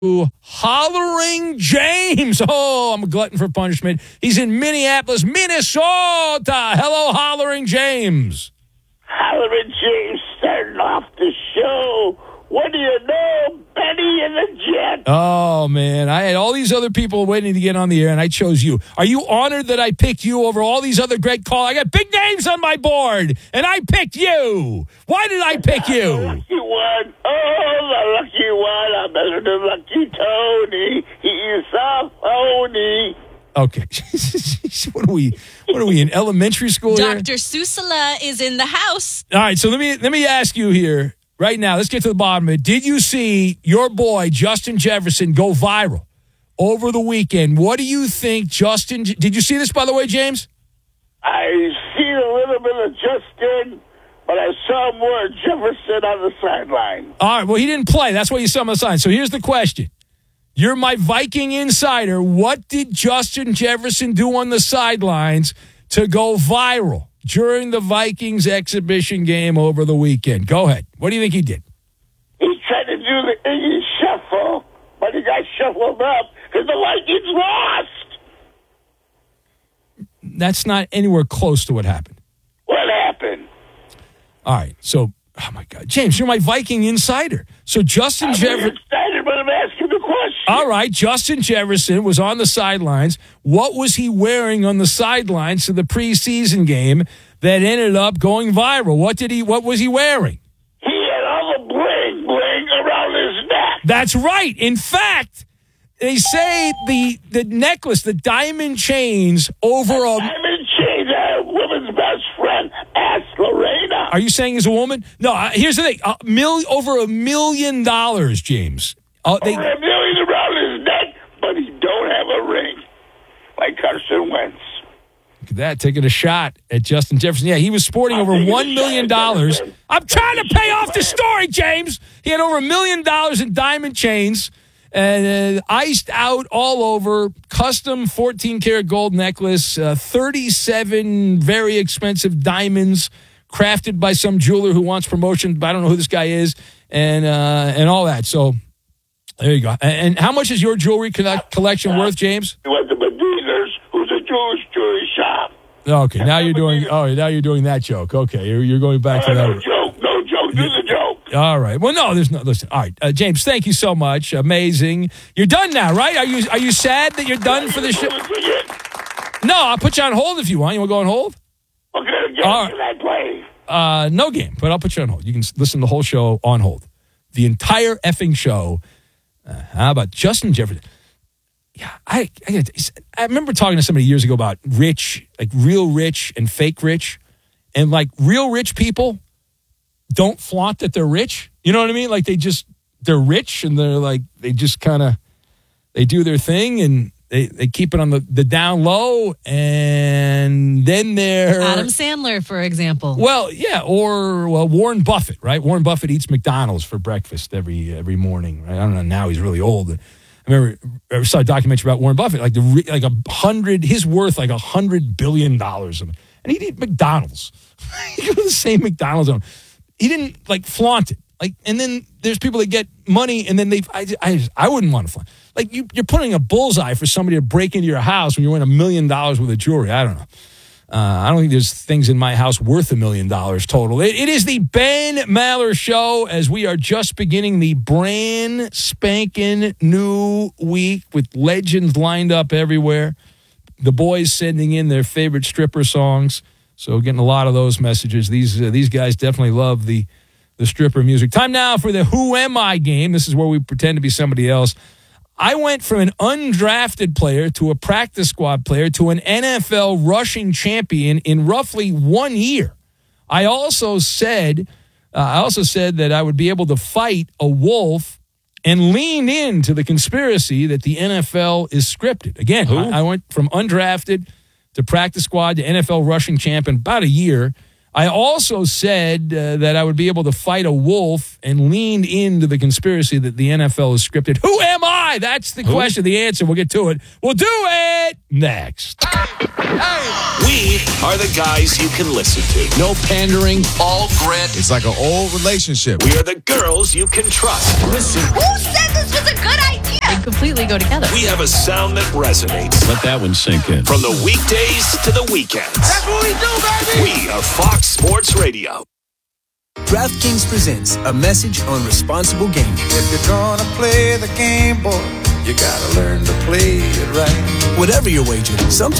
Hollering James. Oh, I'm a glutton for punishment. He's in Minneapolis, Minnesota. Hello, Hollering James. Hollering James starting off the show. What do you know? Benny and the Jet. Oh, man. I had all these other people waiting to get on the air, and I chose you. Are you honored that I picked you over all these other great callers? I got big names on my board, and I picked you. Why did I pick you? The lucky one. Oh, the lucky one. I'm better than Lucky Tony. He's a phony. Okay. What are we in elementary school here? Dr. Susala is in the house. All right, so let me ask you here right now. Let's get to the bottom of it. Did you see your boy Justin Jefferson go viral over the weekend? What do you think, Justin? Did you see this, by the way, James? I see a little bit of Justin, but I saw more Jefferson on the sideline. All right, well, he didn't play. That's why you saw him on the sideline. So here's the question. You're my Viking insider. What did Justin Jefferson do on the sidelines to go viral during the Vikings exhibition game over the weekend? Go ahead. What do you think he did? He tried to do the Iggy shuffle, but he got shuffled up because the Vikings lost. That's not anywhere close to what happened. What happened? All right, so, oh, my God. James, you're my Viking insider. So Justin Jefferson... excited, but I'm asking the question. All right, Justin Jefferson was on the sidelines. What was he wearing on the sidelines to the preseason game that ended up going viral? What was he wearing? He had all the bling around his neck. That's right. In fact, they say the necklace, the diamond chains over a... Diamond chains are a woman's best friend. Ask Lorena. Are you saying he's a woman? No, here's the thing. Over $1 million, James. Over $1 million around his neck, but he don't have a ring. Like Carson Wentz. Look at that, taking a shot at Justin Jefferson. Yeah, he was sporting over $1 million. I'm trying to pay off the story, James. He had over $1 million in diamond chains and iced out all over, custom 14-karat gold necklace, 37 very expensive diamonds crafted by some jeweler who wants promotion, but I don't know who this guy is, and all that. So there you go. And how much is your jewelry collection worth, James? He went to Medina's, who's a Jewish jewelry shop. Okay, now you're doing that joke. Okay, you're going back to that. No joke. Do the joke. All right. Well, no, there's no. Listen. All right, James. Thank you so much. Amazing. You're done now, right? Are you sad that you're done for the show? No, I'll put you on hold if you want. You want to go on hold? What kind of game can I play? No game, but I'll put you on hold. You can listen to the whole show on hold. The entire effing show. How about Justin Jefferson? Yeah, I remember talking to somebody years ago about rich, like real rich and fake rich. And like real rich people don't flaunt that they're rich. You know what I mean? Like they're rich and they're like, they just kind of, they do their thing and they keep it on the down low. And then they're... Adam Sandler, for example. Well, yeah, or Warren Buffett, right? Warren Buffett eats McDonald's for breakfast every morning, right? I don't know, now he's really old. I saw a documentary about Warren Buffett, he's worth like $100 billion. And he'd eat McDonald's. He go to the same McDonald's. He didn't like flaunt it. Like, and then there's people that get money and then I wouldn't want to flaunt. Like you're putting a bullseye for somebody to break into your house when you're wearing $1 million worth of jewelry. I don't know. I don't think there's things in my house worth $1 million total. It is the Ben Maller Show as we are just beginning the brand spanking new week with legends lined up everywhere. The boys sending in their favorite stripper songs. So getting a lot of those messages. These guys definitely love the stripper music. Time now for the Who Am I game. This is where we pretend to be somebody else. I went from an undrafted player to a practice squad player to an NFL rushing champion in roughly 1 year. I also said that I would be able to fight a wolf and lean into the conspiracy that the NFL is scripted. Again, I went from undrafted to practice squad to NFL rushing champ in about a year. I also said that I would be able to fight a wolf and leaned into the conspiracy that the NFL is scripted. Who am I? That's the question, the answer. We'll get to it. We'll do it next. We are the guys you can listen to. No pandering, all grit. It's like an old relationship. We are the girls you can trust. Listen. Who said this was a good idea? They completely go together. We have a sound that resonates. Let that one sink in. From the weekdays to the weekends. That's what we do, baby. We are Fox Sports Radio. DraftKings presents a message on responsible gaming. If you're gonna play the game, boy, you gotta learn to play it right. Whatever your wager, sometimes